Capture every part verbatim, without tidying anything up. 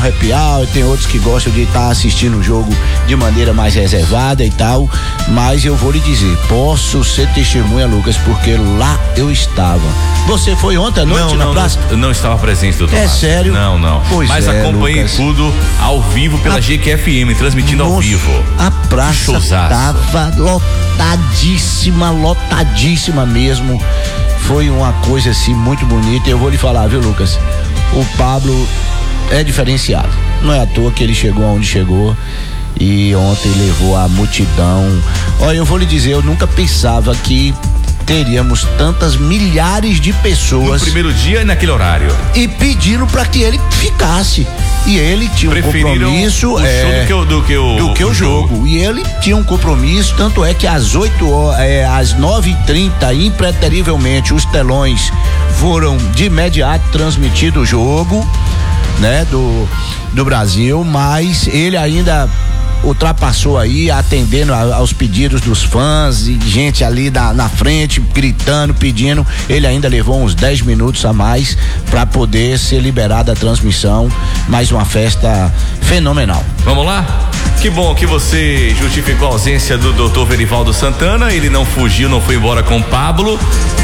happy hour, tem outros que gostam de estar assistindo o jogo de maneira mais reservada e tal, mas eu vou lhe dizer, posso ser testemunha, Lucas, porque lá eu estava. Você foi ontem à noite não, na não, praça? Não, não estava presente, doutor. É Márcio. sério? Não, não. Pois mas é, acompanhei Lucas. tudo ao vivo pela a... G Q F M, transmitindo Nossa, ao vivo. A praça Showzaço. tava lotadíssima, lotadíssima mesmo. Foi uma coisa assim muito bonita. Eu vou lhe falar, viu, Lucas? O Pablo é diferenciado. Não é à toa que ele chegou aonde chegou e ontem levou a multidão. Olha, eu vou lhe dizer, eu nunca pensava que teríamos tantas milhares de pessoas. No primeiro dia e naquele horário. E pediram para que ele ficasse. E ele tinha um compromisso. O é, show do que o, do que o, do que o, o jogo. jogo. E ele tinha um compromisso, tanto é que às oito horas, é, às nove e trinta, impreterivelmente, os telões foram de imediato transmitido o jogo, né, do, do Brasil, mas ele ainda ultrapassou aí, atendendo a, aos pedidos dos fãs e gente ali da, na frente, gritando, pedindo. Ele ainda levou uns dez minutos a mais para poder ser liberada a transmissão. Mais uma festa fenomenal. Vamos lá? Que bom que você justificou a ausência do doutor Verivaldo Santana. Ele não fugiu, não foi embora com o Pablo.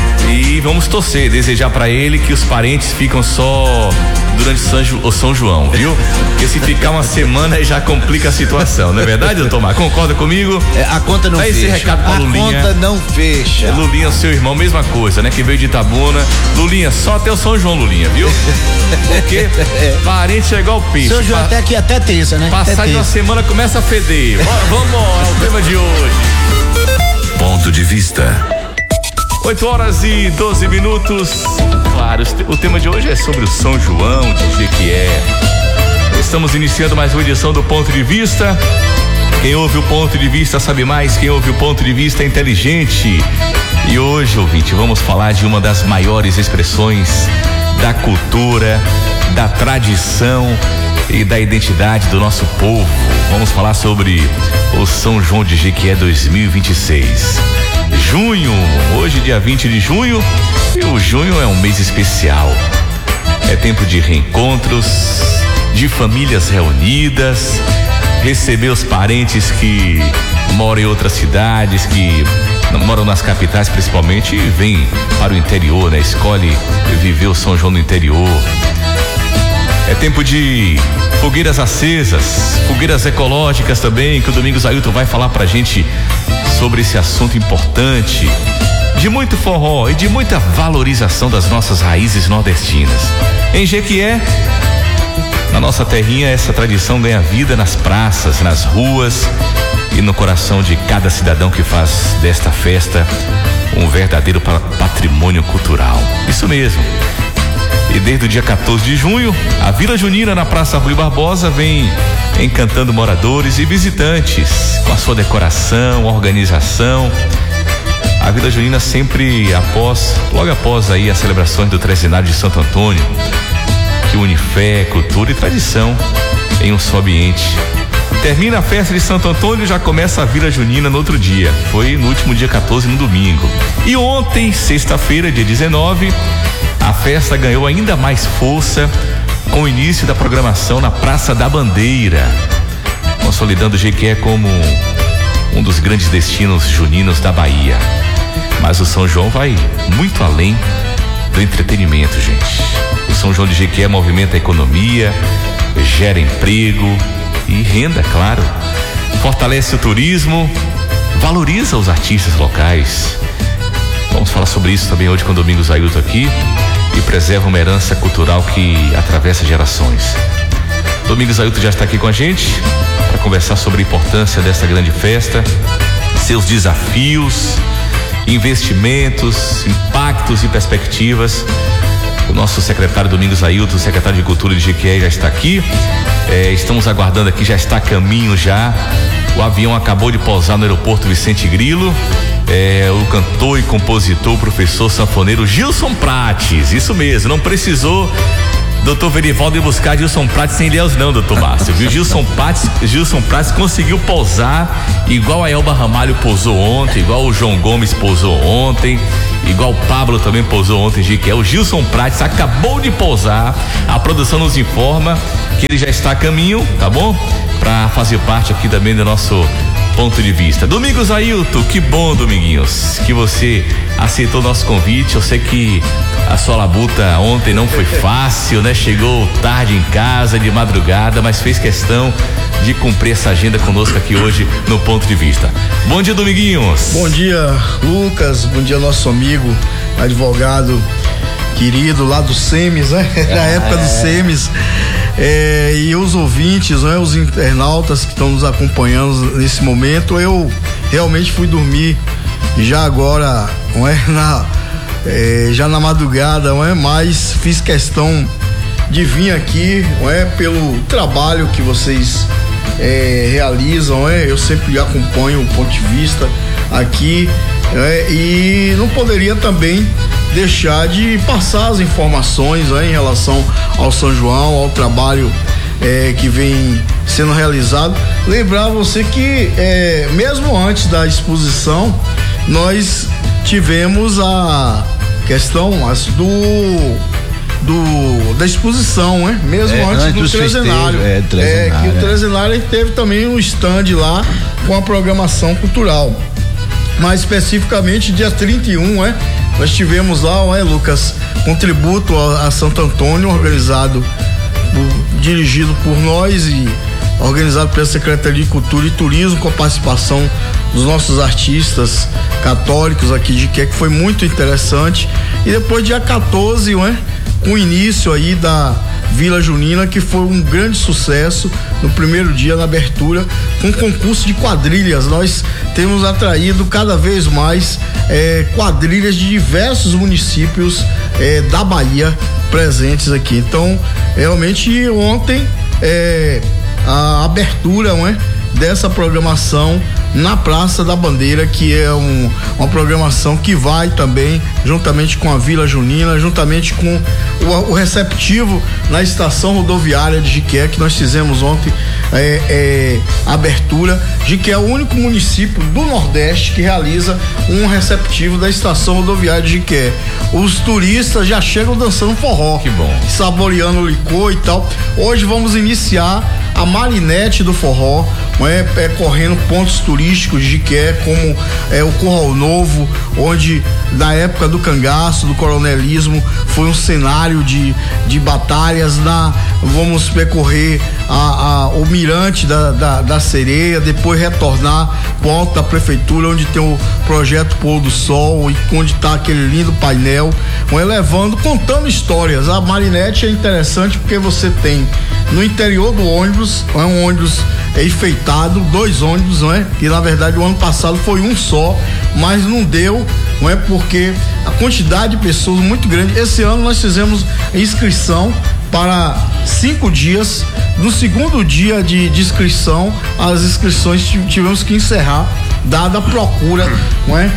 E vamos torcer, desejar para ele que os parentes ficam só durante o São João, viu? Porque se ficar uma semana já complica a situação, não é verdade, doutor Mar? Concorda comigo? É, a conta não Dá fecha. Esse recado pra a Lulinha. conta não fecha. É, Lulinha, seu irmão, mesma coisa, né? Que veio de Itabuna. Lulinha, só até o São João, Lulinha, viu? Porque parente é igual peixe. São João pa- até aqui, até terça, né? Passar de uma semana começa a feder. Bora, vamos embora, o tema de hoje. Ponto de vista. oito horas e doze minutos. Claro, o tema de hoje é sobre o São João de Jequié. Estamos iniciando mais uma edição do Ponto de Vista. Quem ouve o Ponto de Vista sabe mais, quem ouve o Ponto de Vista é inteligente. E hoje, ouvinte, vamos falar de uma das maiores expressões da cultura, da tradição e da identidade do nosso povo. Vamos falar sobre o São João de Jequié dois mil e vinte e seis. Junho, hoje dia vinte de junho, e o junho é um mês especial. É tempo de reencontros, de famílias reunidas, receber os parentes que moram em outras cidades, que moram nas capitais principalmente, e vêm para o interior, né? Escolhe viver o São João no interior. É tempo de fogueiras acesas, fogueiras ecológicas também, que o Domingos Ailton vai falar pra gente sobre esse assunto importante, de muito forró e de muita valorização das nossas raízes nordestinas. Em Jequié, na nossa terrinha, essa tradição ganha vida nas praças, nas ruas e no coração de cada cidadão que faz desta festa um verdadeiro patrimônio cultural. Isso mesmo. E desde o dia quatorze de junho, a Vila Junina na Praça Rui Barbosa vem encantando moradores e visitantes com a sua decoração, organização. A Vila Junina sempre após, logo após aí as celebrações do Trezenário de Santo Antônio, que une fé, cultura e tradição em um só ambiente. Termina a festa de Santo Antônio, já começa a Vila Junina no outro dia. Foi no último dia quatorze, no domingo. E ontem, sexta-feira, dia dezenove, a festa ganhou ainda mais força com o início da programação na Praça da Bandeira, consolidando o Jequié como um dos grandes destinos juninos da Bahia. Mas o São João vai muito além do entretenimento, gente. O São João de Jequié movimenta a economia, gera emprego e renda, claro. Fortalece o turismo, valoriza os artistas locais. Vamos falar sobre isso também hoje com o Domingos Ailton aqui. E preserva uma herança cultural que atravessa gerações. Domingos Ailton já está aqui com a gente para conversar sobre a importância dessa grande festa, seus desafios, investimentos, impactos e perspectivas. O nosso secretário Domingos Ailton, secretário de Cultura de Jequié, já está aqui. É, estamos aguardando aqui, já está a caminho já. O avião acabou de pousar no aeroporto Vicente Grilo. É, o cantor e compositor, professor sanfoneiro Gilson Prates, isso mesmo, não precisou doutor Verivaldo ir buscar Gilson Prates sem Deus não, doutor Márcio, viu? Gilson Prates, Gilson Prates conseguiu pousar igual a Elba Ramalho pousou ontem, igual o João Gomes pousou ontem, igual o Pablo também pousou ontem, que é o Gilson Prates, acabou de pousar. A produção nos informa que ele já está a caminho, tá bom? Para fazer parte aqui também do nosso ponto de vista. Domingos Ailton, que bom, Dominguinhos, que você aceitou o nosso convite. Eu sei que a sua labuta ontem não foi fácil, né? Chegou tarde em casa, de madrugada, mas fez questão de cumprir essa agenda conosco aqui hoje no Ponto de Vista. Bom dia, Dominguinhos. Bom dia, Lucas. Bom dia, nosso amigo, advogado querido lá do SEMES, né? Na ah, época do é. SEMES. É, e os ouvintes, né, os internautas que estão nos acompanhando nesse momento, eu realmente fui dormir já agora, não é, na, é, já na madrugada, não é, mas fiz questão de vir aqui, não é, pelo trabalho que vocês é, realizam, não é, eu sempre acompanho o Ponto de Vista aqui, é, e não poderia também deixar de passar as informações, né, em relação ao São João, ao trabalho é, que vem sendo realizado. Lembrar você que é, mesmo antes da exposição nós tivemos a questão as, do, do da exposição, né? Mesmo é, antes, antes do trezenário, é, é, que o trezenário teve também um stand lá com a programação cultural, mais especificamente dia trinta e um, né? Nós tivemos lá, é, Lucas, um tributo a, a Santo Antônio, organizado, por, dirigido por nós e organizado pela Secretaria de Cultura e Turismo, com a participação dos nossos artistas católicos aqui de Iqué, que foi muito interessante. E depois, dia quatorze, né, com o início aí da Vila Junina, que foi um grande sucesso no primeiro dia, na abertura, com concurso de quadrilhas. Nós temos atraído cada vez mais é, quadrilhas de diversos municípios é, da Bahia presentes aqui. Então, realmente, ontem é, a abertura, não é, dessa programação na Praça da Bandeira, que é um, uma programação que vai também juntamente com a Vila Junina, juntamente com o, o receptivo na estação rodoviária de Jiqué, que nós fizemos ontem é, é, a abertura. Jiqué é o único município do Nordeste que realiza um receptivo da estação rodoviária de Jiqué. Os turistas já chegam dançando forró, que bom, saboreando licor e tal. Hoje vamos iniciar a marinete do forró, é, é, correndo pontos turísticos de Jiqué, como é, o Curral Novo, onde na época do cangaço, do coronelismo, foi um cenário de, de batalhas. Na, vamos percorrer a, a, o mirante da, da, da Sereia, depois retornar para o alto da prefeitura, onde tem o projeto Pôr do Sol e onde está aquele lindo painel, é, levando, contando histórias. A marinete é interessante porque você tem no interior do ônibus, é um ônibus é enfeitado, dois ônibus, não é? Que na verdade o ano passado foi um só, mas não deu, não é? Porque a quantidade de pessoas muito grande. Esse ano nós fizemos inscrição para cinco dias. No segundo dia de, de inscrição, as inscrições tivemos que encerrar, dada a procura, não é?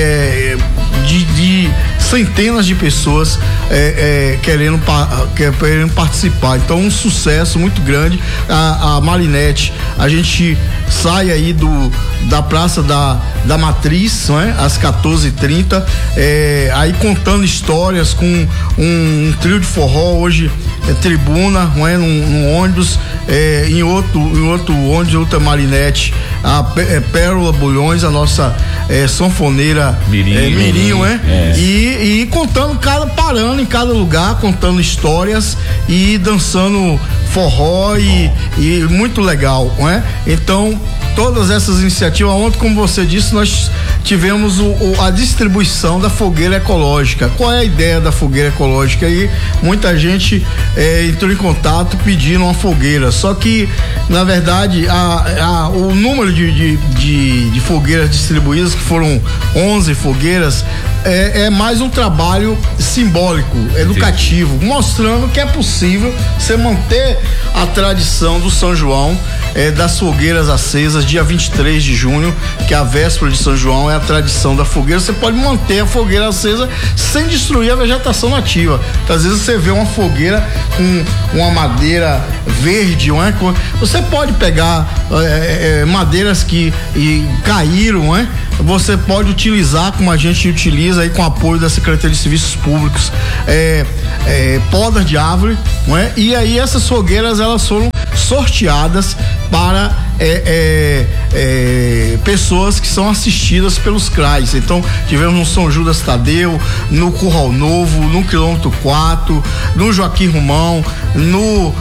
É, de, de centenas de pessoas é, é, querendo, querendo participar. Então, um sucesso muito grande. A, a Marinete, a gente sai aí do, da Praça da, da Matriz, não é? Às quatorze e trinta, é, aí contando histórias com um, um trio de forró. Hoje é tribuna, não é? Num, num ônibus, é, em outro, em outro ônibus, outra Marinete, a é, Pérola Bulhões, a nossa é, sanfoneira Mirim, é, Mirim, é? É. E, e contando cada, parando em cada lugar, contando histórias e dançando forró e, e muito legal, não é? Então, todas essas iniciativas, ontem, como você disse, nós tivemos o, o, a distribuição da fogueira ecológica. Qual é a ideia da fogueira ecológica? E muita gente é, entrou em contato pedindo uma fogueira, só que na verdade a, a, o número de, de, de, de fogueiras distribuídas, que foram onze fogueiras, é, é mais um trabalho simbólico, educativo, mostrando que é possível você manter a tradição do São João é, das fogueiras acesas, dia vinte e três de junho, que é a véspera de São João, é a tradição da fogueira. Você pode manter a fogueira acesa sem destruir a vegetação nativa. Então, às vezes você vê uma fogueira com uma madeira verde, não é? Você pode pegar é, é, madeiras que e, caíram, não é? Você pode utilizar, como a gente utiliza aí com o apoio da Secretaria de Serviços Públicos, é, é, podas de árvore, não é? E aí essas fogueiras, elas foram sorteadas para é, é, é, pessoas que são assistidas pelos C R A S. Então tivemos no São Judas Tadeu, no Curral Novo, no quilômetro quatro, no Joaquim Romão, no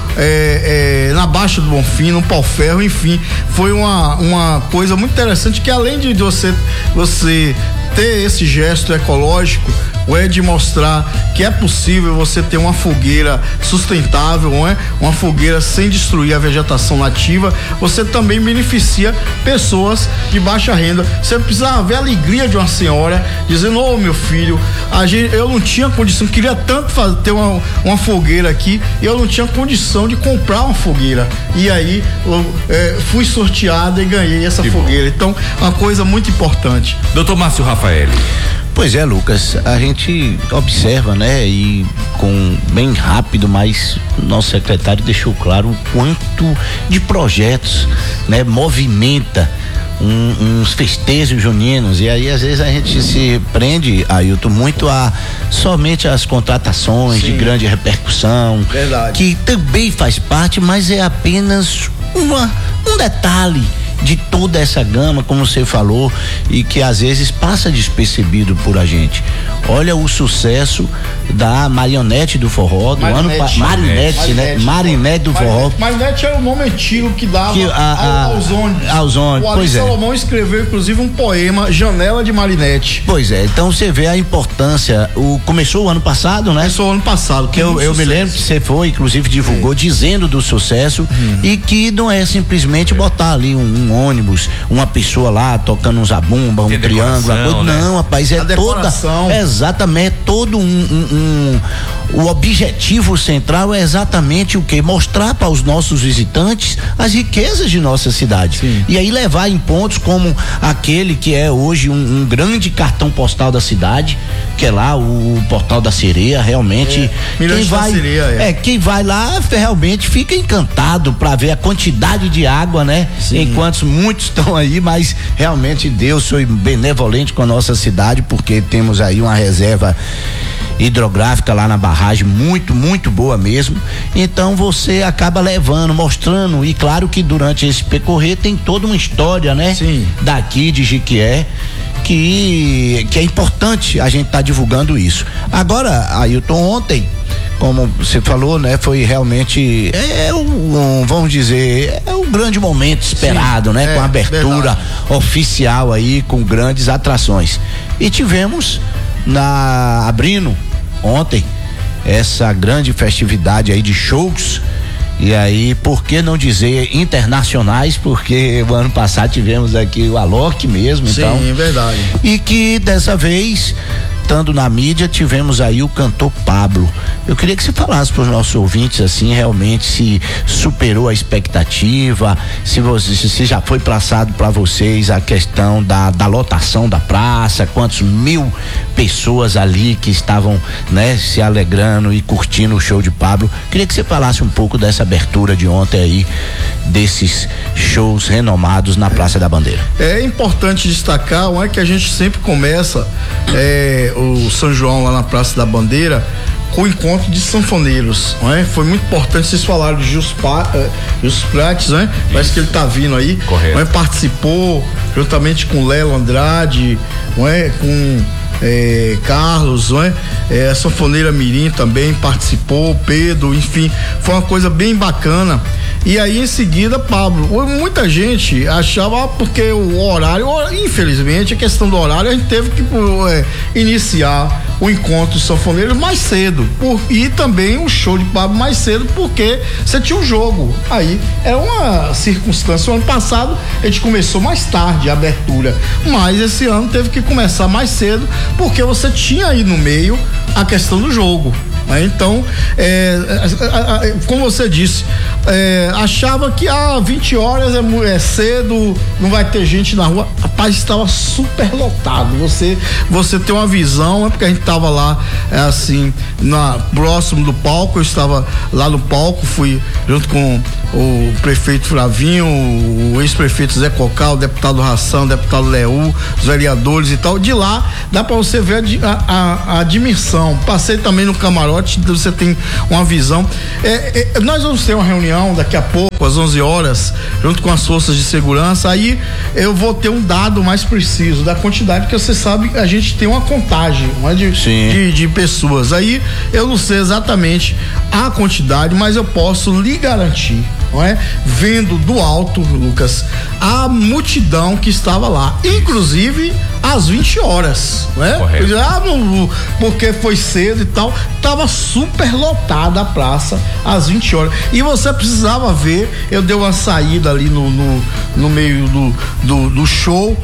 é, é, na Baixa do Bonfim, no Pau Ferro, enfim, foi uma, uma coisa muito interessante, que além de você, você ter esse gesto ecológico, ou é de mostrar que é possível você ter uma fogueira sustentável, não é? Uma fogueira sem destruir a vegetação nativa. Você também beneficia pessoas de baixa renda. Você precisa ver a alegria de uma senhora dizendo: ô, meu filho, a gente, eu não tinha condição, queria tanto fazer, ter uma, uma fogueira aqui, e eu não tinha condição de comprar uma fogueira, e aí eu é, fui sorteada e ganhei essa que fogueira. Bom. Então, uma coisa muito importante. Doutor Márcio Rafael. Pois é, Lucas, a gente observa, né, e com bem rápido, mas nosso secretário deixou claro o quanto de projetos, né, movimenta um, uns festejos juninos, e aí às vezes a gente se prende, Ailton, muito a somente as contratações Sim. de grande repercussão, Verdade. que também faz parte, mas é apenas uma, um detalhe de toda essa gama, como você falou, e que às vezes passa despercebido por a gente. Olha o sucesso da Marionete do Forró, do Marinete, ano passado. Marinete, Marinete, né? Marinete do Forró. Marinete era o nome antigo que dava que a, a, aos ônibus. Aos ônibus, o pois é. Salomão escreveu, inclusive, um poema, Janela de Marinete. Pois é, então você vê a importância. O, começou o ano passado, né? Começou o ano passado. Que eu, eu me lembro que você foi, inclusive, divulgou, é. dizendo do sucesso, hum. e que não é simplesmente botar ali um, um ônibus, uma pessoa lá tocando um zabumba, um Tem triângulo, coisa, né? Não, rapaz, é toda, exatamente, todo um, um, um, o objetivo central é exatamente o que? Mostrar para os nossos visitantes as riquezas de nossa cidade. Sim. E aí levar em pontos como aquele que é hoje um, um grande cartão postal da cidade, que é lá o, o Portal da Sereia, realmente, é, quem vai, Sereia, é. é, quem vai lá realmente fica encantado para ver a quantidade de água, né? Sim. Enquanto muitos estão aí, mas realmente Deus foi benevolente com a nossa cidade, porque temos aí uma reserva hidrográfica lá na barragem muito, muito boa mesmo. Então você acaba levando, mostrando, e claro que durante esse percorrer tem toda uma história, né? Sim. Daqui de Jequié, que, que é importante a gente estar tá divulgando isso. Agora, Ailton, ontem, como você falou, né, foi realmente é um, um, vamos dizer, é um grande momento esperado, Sim, né, é, com a abertura verdade. oficial aí, com grandes atrações. E tivemos na abrindo ontem essa grande festividade aí de shows. E aí, por que não dizer internacionais? Porque o ano passado tivemos aqui o Alok mesmo, Sim, então. Sim, é verdade. E que dessa vez, estando na mídia, tivemos aí o cantor Pablo. Eu queria que você falasse para os nossos ouvintes, assim, realmente se superou a expectativa, se você se já foi passado para vocês a questão da, da lotação da praça, quantos mil pessoas ali que estavam, né, se alegrando e curtindo o show de Pablo. Queria que você falasse um pouco dessa abertura de ontem aí, desses shows renomados na Praça da Bandeira. É importante destacar, não é, que a gente sempre começa é, o São João lá na Praça da Bandeira com o encontro de sanfoneiros, não é? Foi muito importante, vocês falaram de Jus Prates, né? Parece que ele tá vindo aí. Correto. Não é? Participou juntamente com Léo Andrade, não é? Com É, Carlos, não é? É, a sanfoneira Mirim também participou, Pedro, enfim, foi uma coisa bem bacana. E aí em seguida, Pablo, muita gente achava, porque o horário, infelizmente, a questão do horário, a gente teve que é, iniciar o encontro sanfoneiro mais cedo, por, e também o show de Pablo mais cedo, porque você tinha um jogo. Aí é uma circunstância. O ano passado a gente começou mais tarde a abertura, mas esse ano teve que começar mais cedo, porque você tinha aí no meio a questão do jogo. Então, é, como você disse, é, achava que ah, vinte horas é, é cedo, não vai ter gente na rua. Rapaz, estava super lotado. Você, você tem uma visão, é porque a gente estava lá, é assim, na, próximo do palco. Eu estava lá no palco, fui junto com o prefeito Flavinho, o ex-prefeito Zé Cocal, o deputado Ração, o deputado Leú, os vereadores e tal. De lá dá para você ver a, a, a dimensão. Passei também no camarote, você tem uma visão. É, é, nós vamos ter uma reunião daqui a pouco, às onze horas, junto com as forças de segurança. Aí eu vou ter um dado mais preciso da quantidade, porque você sabe que a gente tem uma contagem, não é, de, de, de pessoas. Aí eu não sei exatamente a quantidade, mas eu posso lhe garantir, não é? Vendo do alto, Lucas, a multidão que estava lá, inclusive às vinte horas, não é? Correto. Ah, não, porque foi cedo e tal, tava super lotada a praça às vinte horas. E você precisava ver, eu dei uma saída ali no, no, no meio do, do, do show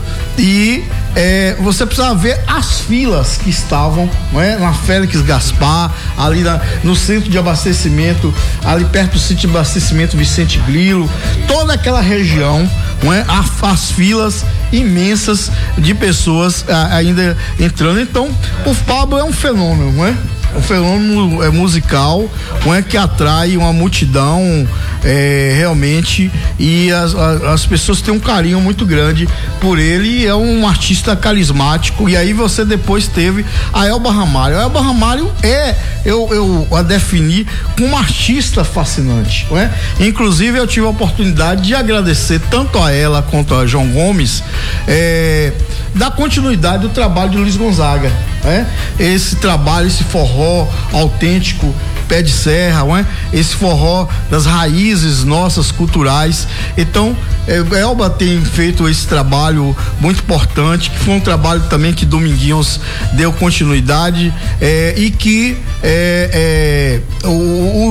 e é, você precisava ver as filas que estavam, não é? Na Félix Gaspar, ali na, no centro de abastecimento, ali perto do centro de abastecimento Vicente Grilo, toda aquela região, não é? As, as filas imensas de pessoas a, ainda entrando. Então, o Pablo é um fenômeno, não é? Um fenômeno é, musical, não é, que atrai uma multidão é, realmente, e as, as, as pessoas têm um carinho muito grande por ele. É um artista carismático. E aí você depois teve a Elba Ramalho. A Elba Ramalho é, eu, eu a defini como uma artista fascinante, não é? Inclusive eu tive a oportunidade de agradecer tanto a ela quanto a João Gomes é, da continuidade do trabalho de Luiz Gonzaga. É? Esse trabalho, esse forró autêntico, pé de serra, não é? Esse forró das raízes nossas culturais. Então, é, Elba tem feito esse trabalho muito importante, que foi um trabalho também que Dominguinhos deu continuidade, é, e que é, é, o,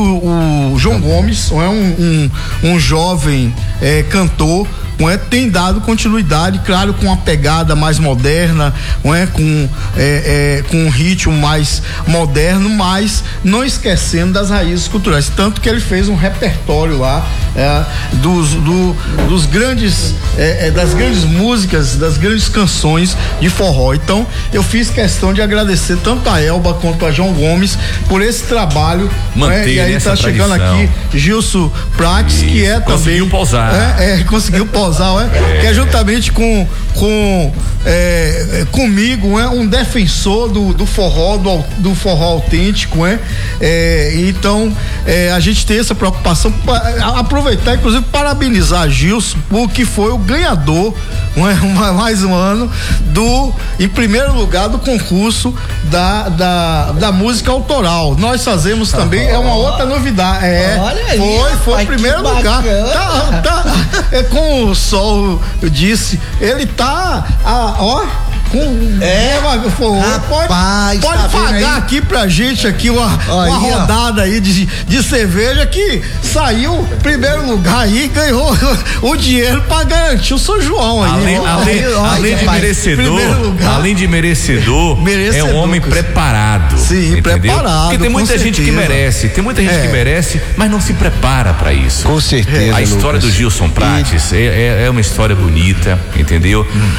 o, o João Gomes, não é? um, um, um jovem é, cantor, não é? Tem dado continuidade, claro, com uma pegada mais moderna, não é? Com, é, é, com um ritmo mais moderno, mas não esquecendo das raízes culturais. Tanto que ele fez um repertório lá é, dos, do, dos grandes, é, é, das grandes músicas, das grandes canções de forró. Então, eu fiz questão de agradecer tanto a Elba quanto a João Gomes por esse trabalho. Manter, é? E aí essa tá chegando tradição. Aqui Gilson Prates, que é conseguiu também. Pousar. É, é, conseguiu pousar. É, que é juntamente com, com é, comigo, é um defensor do, do forró, do, do forró autêntico, é, é então é, a gente tem essa preocupação, aproveitar, inclusive parabenizar Gilson, porque foi o ganhador, não é, uma, mais um ano do, em primeiro lugar do concurso da, da, da música autoral. Nós fazemos também, é uma outra novidade, é, olha aí, foi, foi rapaz, o primeiro que lugar, bacana. tá, tá, é, com o sol, eu disse, ele tá, ah, ó, com, é, pode, rapaz, pode tá pagar aqui pra gente aqui uma, Aí, uma rodada aí de, de cerveja, que saiu primeiro lugar aí, ganhou o dinheiro pra garantir o São João aí. Além, além, Aí, além de rapaz, merecedor, além de merecedor, Merecedor, é um homem Lucas. preparado. Sim, entendeu? preparado, Porque tem muita com gente certeza. que merece, tem muita gente É. que merece, mas não se prepara pra isso. Com certeza. A história Lucas. do Gilson Prates é, é, é uma história bonita, entendeu? Hum.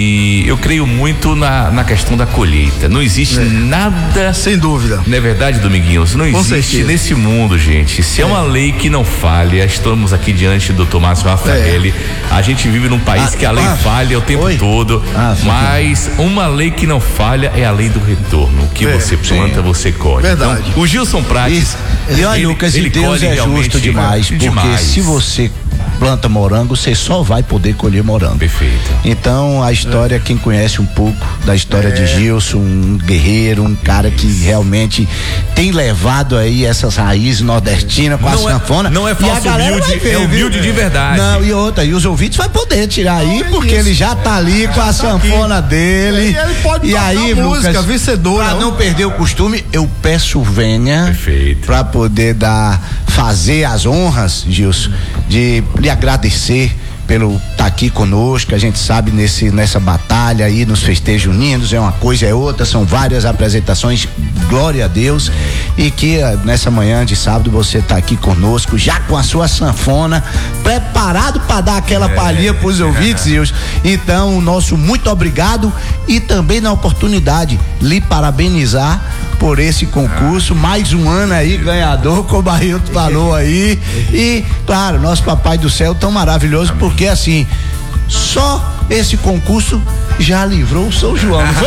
E eu creio muito na, na questão da colheita. Não existe é. nada. Sem dúvida. Não é verdade, Dominguinhos? Não Com existe certeza. nesse mundo, gente. Se é. é uma lei que não falha, estamos aqui diante do Tomás Rafael. É. A gente vive num país ah, que a lei ah, falha o tempo oi. todo, ah, mas uma lei que não falha é a lei do retorno. O que é, você planta, sim. você colhe. Verdade. Então, o Gilson Prates. E, e olha, Lucas, ele, ele Deus é justo demais, porque demais. se você planta morango, você só vai poder colher morango. Perfeito. Então, a história, é. quem conhece um pouco da história é. de Gilson, um guerreiro, um cara que realmente tem levado aí essas raízes nordestinas com não a sanfona. É, não é falso humilde, ver, é humilde viu? de verdade. Não, e outra, e os ouvintes vai poder tirar aí, porque isso. ele já tá ali com a sanfona aqui. dele. E ele pode e aí, música, Lucas, vencedora. Pra não perder o costume, eu peço vênia. Perfeito. Pra poder dar, fazer as honras, Gilson, de lhe agradecer pelo tá aqui conosco. A gente sabe nesse nessa batalha aí nos festejos juninos, é uma coisa, é outra, são várias apresentações, glória a Deus, e que nessa manhã de sábado você tá aqui conosco, já com a sua sanfona, preparado para dar aquela é. palhinha pros ouvintes, Gilson. Então, nosso muito obrigado, e também na oportunidade lhe parabenizar por esse concurso, mais um ano aí ganhador, como o Ailton falou aí, e claro, nosso Papai do Céu tão maravilhoso, porque assim, só esse concurso já livrou o São João, não foi?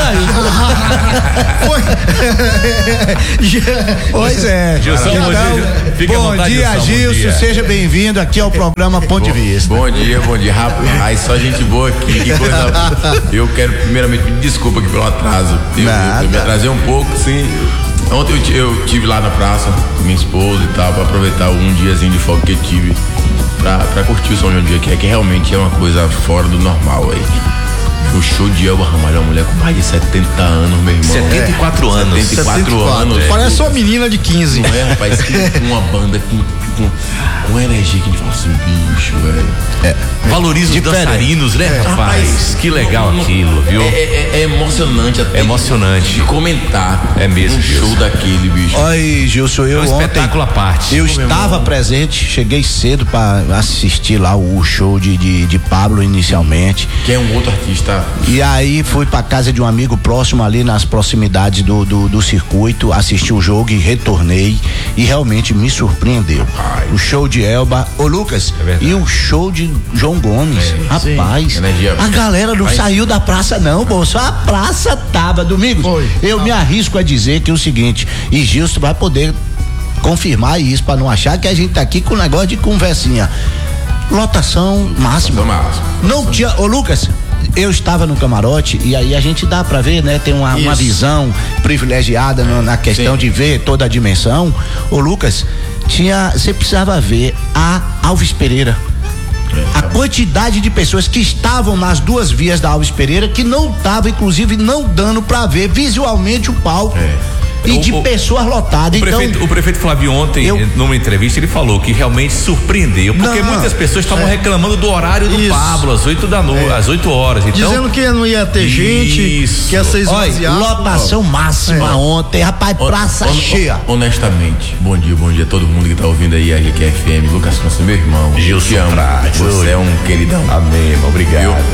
Pois é. Gilson, então, bom dia, Fique bom vontade, dia, Gilson, Gilson, bom dia. seja bem-vindo aqui ao programa Ponto de Vista. Bom dia, bom dia, rapaz, só gente boa aqui, que coisa. Eu quero primeiramente pedir desculpa aqui pelo atraso, eu, eu, eu me atrasei um pouco, sim. Ontem eu, eu tive lá na praça com minha esposa e tal, pra aproveitar um diazinho de folga que eu tive pra, pra curtir o São João dia, que é que realmente é uma coisa fora do normal aí. O show de Elba Ramalho, uma mulher com mais de setenta anos, meu irmão. setenta e quatro é, anos. setenta e quatro, setenta e quatro anos. É. Parece uma menina de quinze. Não é, rapaz? Com uma banda com, com, com energia que a gente fala assim, bicho, velho. É. Valoriza os dançarinos, né, é. rapaz? Que legal não, aquilo, viu? É, é, é emocionante até. É emocionante. De comentar. É mesmo. Um show Gilson. daquele, bicho. Oi, Gilson, eu é um ontem. espetáculo à parte. Eu estava presente, cheguei cedo para assistir lá o show de, de, de Pablo inicialmente. Que é um outro artista. E aí fui pra casa de um amigo próximo ali nas proximidades do, do, do circuito, assisti o jogo e retornei e realmente me surpreendeu. Ai. O show de Elba, ô Lucas, é e o show de João Gomes, é, rapaz, a galera não Vai. saiu da praça não, moço, a praça tava, Domingos, Foi. eu ah. me arrisco a dizer que é o seguinte, e Gilson vai poder confirmar isso pra não achar que a gente tá aqui com um negócio de conversinha, lotação máxima, máxima. não tinha, ô Lucas, eu estava no camarote e aí a gente dá pra ver, né? Tem uma, uma visão privilegiada no, na questão Sim. de ver toda a dimensão. Ô Lucas, tinha, você precisava ver a Alves Pereira. A quantidade de pessoas que estavam nas duas vias da Alves Pereira que não tava, inclusive, não dando pra ver visualmente o palco. É. E de o, pessoas lotadas. O, então, prefeito, o prefeito Flávio ontem, eu, numa entrevista, ele falou que realmente surpreendeu, porque não, muitas pessoas estavam é, reclamando do horário do isso, Pablo, às oito da noite, é, às oito horas. Então, dizendo que não ia ter gente, isso. que ia ser esvaziado. Lotação máxima é. ontem, rapaz, praça on, cheia. Honestamente, bom dia, bom dia a todo mundo que tá ouvindo aí a R Q F M, Lucas França, meu irmão. Gilson Prats, você é um queridão. Amém, irmão, obrigado. Eu,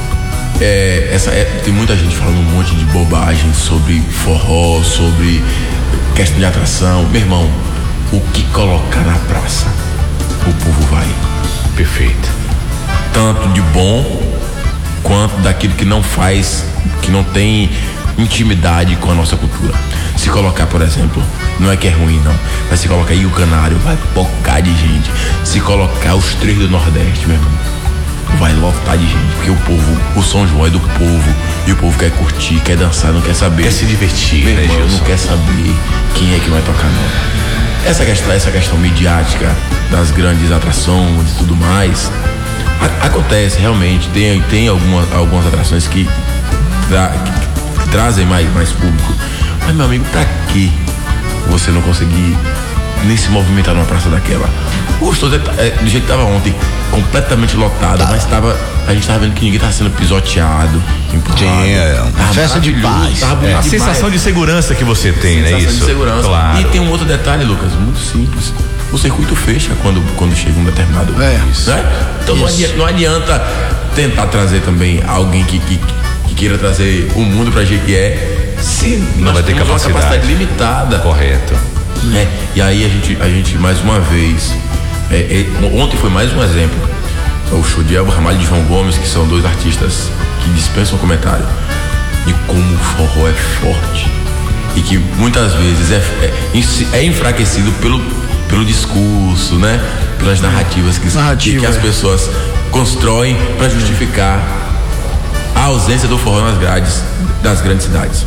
é, essa, é, tem muita gente falando um monte de bobagem sobre forró, sobre questão de atração. Meu irmão, o que colocar na praça, o povo vai. Perfeito. Tanto de bom quanto daquilo que não faz, que não tem intimidade com a nossa cultura. Se colocar, por exemplo, não é que é ruim não, mas se colocar aí o Canário, vai pocar de gente. Se colocar os três do Nordeste, meu irmão, vai lotar de gente, porque o povo, o São João é do povo, e o povo quer curtir, quer dançar, não quer saber. Quer se divertir, meu né, irmão, não quer saber quem é que vai tocar não. Essa questão, essa questão midiática das grandes atrações e tudo mais, a, acontece realmente, tem, tem alguma, algumas atrações que, tra, que, que trazem mais, mais público, mas meu amigo, pra que você não conseguir nem se movimentar numa praça daquela? Gostoso, é, do jeito que tava ontem, completamente lotado, tá. mas tava, a gente tava vendo que ninguém tava sendo pisoteado, empurrado. Tinha, uma festa de paz. É, a sensação de segurança que você tem, né? Isso. De segurança. Claro. E tem um outro detalhe, Lucas, muito simples. O circuito fecha quando, quando chega um determinado. É isso. Né? Então isso. Não, adianta, não adianta tentar trazer também alguém que, que, que queira trazer o mundo pra Jequié, se não vai ter capacidade. Uma capacidade limitada. Correto. É, e aí a gente, a gente mais uma vez, é, é, ontem foi mais um exemplo, o show de Elba Ramalho e de João Gomes, que são dois artistas que dispensam comentário, de como o forró é forte e que muitas vezes é, é, é enfraquecido pelo, pelo discurso, né? Pelas narrativas que, Narrativa, que, que as pessoas constroem para justificar a ausência do forró nas grades das grandes cidades.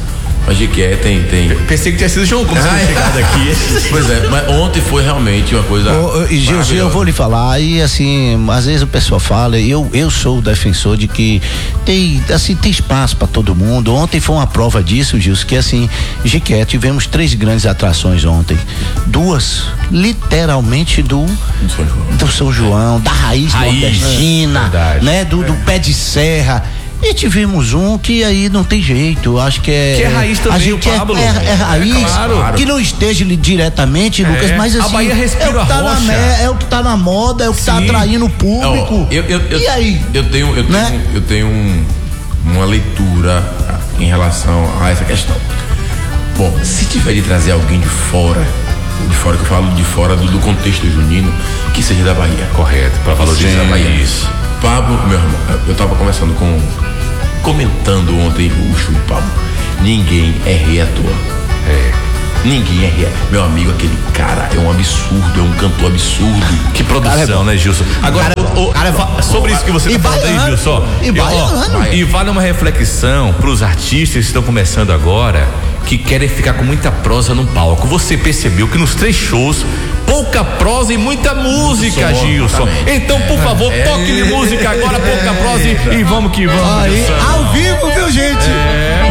Mas Jequié tem, tem. Pensei que tinha sido jogo, como Ah, tinha chegado aqui. Pois é, mas ontem foi realmente uma coisa. Ô, ô, e Gilson, eu vou lhe falar, e assim, às vezes o pessoal fala, eu, eu sou o defensor de que tem, assim, tem espaço para todo mundo. Ontem foi uma prova disso, Gilson, que assim, Jequié, tivemos três grandes atrações ontem. Duas, literalmente do São João, do São João, da raiz, Raiz, nordestina, é, né? Do, do pé de serra. E tivemos um que aí não tem jeito, acho que é. Que é raiz também, a gente o Pablo. É, é, é raiz, É, claro. que não esteja ali diretamente, Lucas, mas a assim. Bahia respira é o que tá na rocha. me- é o que tá na moda, é o que tá Sim. atraindo o público. Ó, eu, eu, eu, e aí? Eu tenho, eu tenho, Né? eu tenho um, uma leitura em relação a essa questão. Bom, se tiver de trazer alguém de fora, de fora que eu falo de fora do, do contexto junino, que seja da Bahia. Correto, para valorizar Seja a da Bahia. Isso. Pablo, meu irmão, eu tava conversando com, comentando ontem o show do Pablo. Ninguém é rei à toa. É. Ninguém é rei. Meu amigo, aquele cara é um absurdo, é um cantor absurdo. Que produção, né, Gilson? Agora, o- o- fa- sobre isso que você E tá falando aí, baiano. Gilson, ó, E eu- ó, baiano. e vale uma reflexão pros artistas que estão começando agora, que querem ficar com muita prosa no palco. Você percebeu que nos três shows, pouca prosa e muita música, som, Gilson. exatamente. Então, por favor, toque de música agora, pouca prosa e, e vamos que vamos, Aí, Gilson. ao vivo, viu, gente?